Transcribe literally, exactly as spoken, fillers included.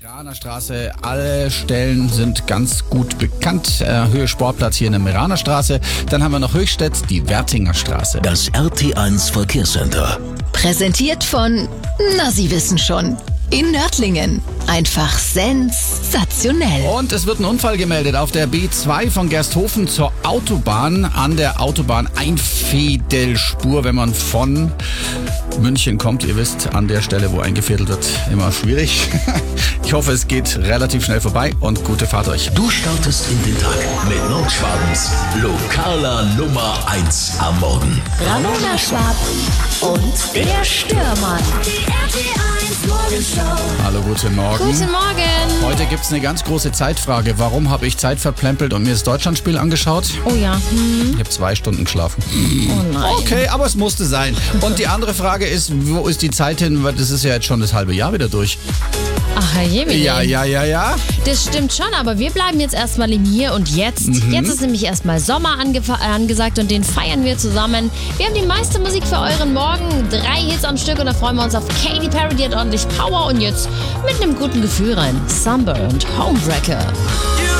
Meraner Straße, alle Stellen sind ganz gut bekannt. Äh, Höhe Sportplatz hier in der Meraner Straße. Dann haben wir noch Höchstädt, die Wertinger Straße. Das R T eins Verkehrscenter. Präsentiert von, na Sie wissen schon, in Nördlingen. Einfach sensationell. Und es wird ein Unfall gemeldet auf der B zwei von Gersthofen zur Autobahn. An der Autobahn Einfädelspur, wenn man von München kommt. Ihr wisst, an der Stelle, wo eingefädelt wird, immer schwierig. Ich hoffe, es geht relativ schnell vorbei und gute Fahrt euch. Du startest in den Tag mit Nordschwabens lokaler Nummer eins am Morgen. Ramona Schwab und der Stürmann. Die R T eins Morgenshow. Hallo, guten Morgen. Guten Morgen. Heute gibt es eine ganz große Zeitfrage. Warum habe ich Zeit verplempelt und mir das Deutschlandspiel angeschaut? Oh ja. Hm. Ich habe zwei Stunden geschlafen. Oh nein. Okay, aber es musste sein. Und die andere Frage ist, wo ist die Zeit hin? Weil das ist ja jetzt schon das halbe Jahr wieder durch. Ach, Herr Jemini. Ja, ja, ja, ja. Das stimmt schon, aber wir bleiben jetzt erstmal im Hier und Jetzt. Mhm. Jetzt ist nämlich erstmal Sommer angefa- angesagt und den feiern wir zusammen. Wir haben die meiste Musik für euren Morgen. Drei Hits am Stück und da freuen wir uns auf Katy Perry, die hat ordentlich Power und jetzt mit einem guten Gefühl rein. Summer und Homewrecker. Die